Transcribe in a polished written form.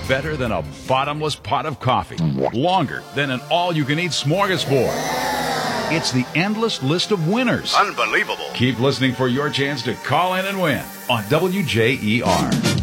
better than a bottomless pot of coffee, longer than an all-you-can-eat smorgasbord. It's the endless list of winners. Unbelievable. Keep listening for your chance to call in and win on WJER.